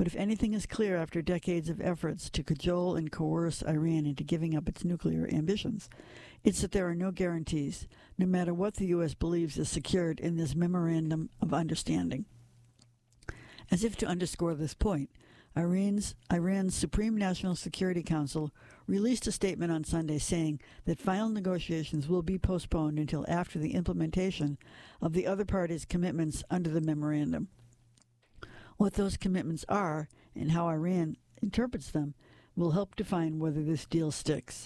But if anything is clear after decades of efforts to cajole and coerce Iran into giving up its nuclear ambitions, it's that there are no guarantees, no matter what the U.S. believes is secured in this Memorandum of Understanding. As if to underscore this point, Iran's Supreme National Security Council released a statement on Sunday saying that final negotiations will be postponed until after the implementation of the other parties' commitments under the memorandum. What those commitments are and how Iran interprets them will help define whether this deal sticks.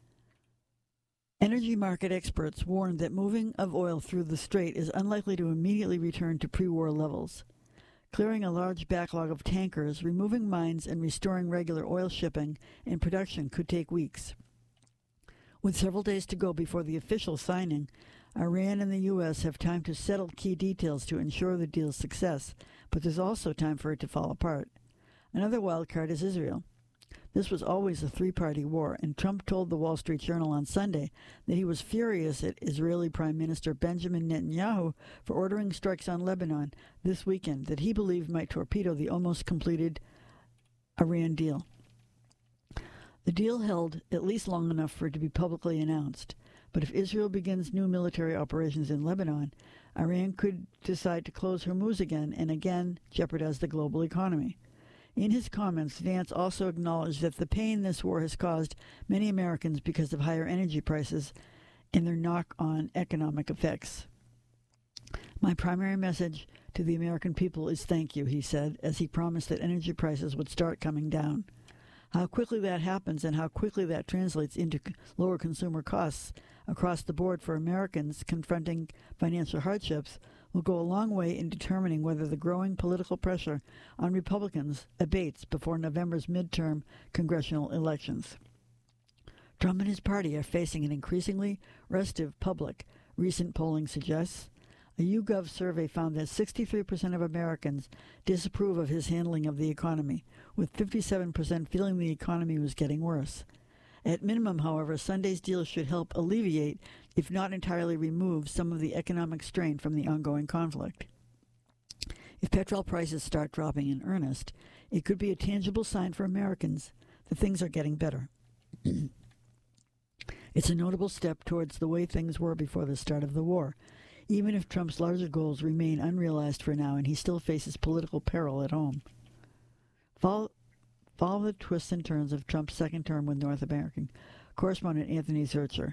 Energy market experts warned that moving of oil through the strait is unlikely to immediately return to pre-war levels. Clearing a large backlog of tankers, removing mines, and restoring regular oil shipping and production could take weeks. With several days to go before the official signing, Iran and the U.S. have time to settle key details to ensure the deal's success, but there's also time for it to fall apart. Another wild card is Israel. This was always a three-party war, and Trump told the Wall Street Journal on Sunday that he was furious at Israeli Prime Minister Benjamin Netanyahu for ordering strikes on Lebanon this weekend that he believed might torpedo the almost completed Iran deal. The deal held at least long enough for it to be publicly announced, but if Israel begins new military operations in Lebanon, Iran could decide to close Hormuz again and again jeopardize the global economy. In his comments, Vance also acknowledged that the pain this war has caused many Americans because of higher energy prices and their knock-on economic effects. My primary message to the American people is thank you, he said, as he promised that energy prices would start coming down. How quickly that happens and how quickly that translates into lower consumer costs across the board for Americans confronting financial hardships will go a long way in determining whether the growing political pressure on Republicans abates before November's midterm congressional elections. Trump and his party are facing an increasingly restive public, recent polling suggests. A YouGov survey found that 63% of Americans disapprove of his handling of the economy, with 57% feeling the economy was getting worse. At minimum, however, Sunday's deal should help alleviate, if not entirely remove, some of the economic strain from the ongoing conflict. If petrol prices start dropping in earnest, it could be a tangible sign for Americans that things are getting better. It's a notable step towards the way things were before the start of the war, even if Trump's larger goals remain unrealized for now and he still faces political peril at home. Follow the twists and turns of Trump's second term with North American correspondent Anthony Zurcher.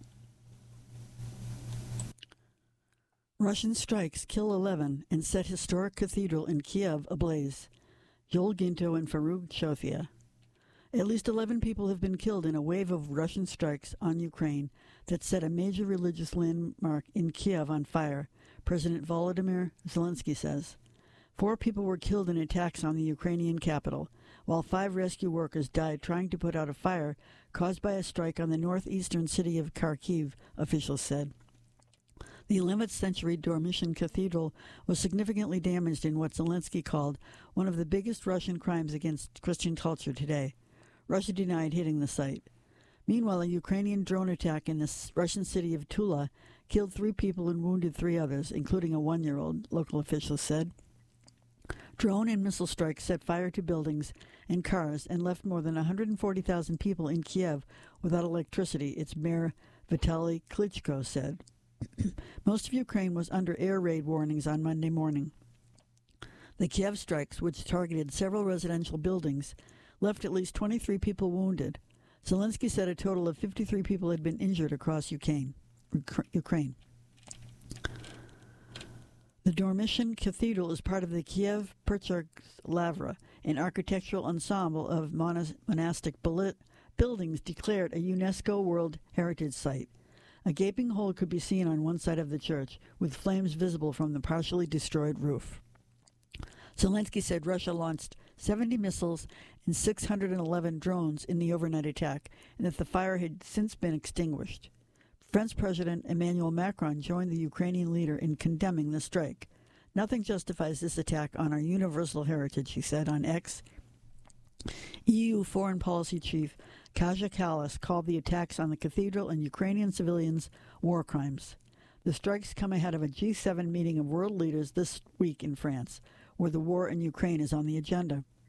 Russian strikes kill 11 and set historic cathedral in Kiev ablaze. Joel Ginto and Farouk Chothia. At least 11 people have been killed in a wave of Russian strikes on Ukraine that set a major religious landmark in Kiev on fire, President Volodymyr Zelensky says. 4 people were killed in attacks on the Ukrainian capital, while 5 rescue workers died trying to put out a fire caused by a strike on the northeastern city of Kharkiv, officials said. The 11th century Dormition Cathedral was significantly damaged in what Zelensky called one of the biggest Russian crimes against Christian culture today. Russia denied hitting the site. Meanwhile, a Ukrainian drone attack in the Russian city of Tula killed 3 people and wounded 3 others, including a 1-year-old, local officials said. Drone and missile strikes set fire to buildings and cars and left more than 140,000 people in Kiev without electricity, its mayor Vitaly Klitschko said. Most of Ukraine was under air raid warnings on Monday morning. The Kiev strikes, which targeted several residential buildings, left at least 23 people wounded. Zelensky said a total of 53 people had been injured across Ukraine. The Dormition Cathedral is part of the Kiev Perchers Lavra, an architectural ensemble of monastic buildings declared a UNESCO World Heritage Site. A gaping hole could be seen on one side of the church, with flames visible from the partially destroyed roof. Zelensky said Russia launched 70 missiles and 611 drones in the overnight attack, and that the fire had since been extinguished. French President Emmanuel Macron joined the Ukrainian leader in condemning the strike. Nothing justifies this attack on our universal heritage, he said on X. EU Foreign Policy Chief Kaja Kallas called the attacks on the cathedral and Ukrainian civilians war crimes. The strikes come ahead of a G7 meeting of world leaders this week in France, where the war in Ukraine is on the agenda.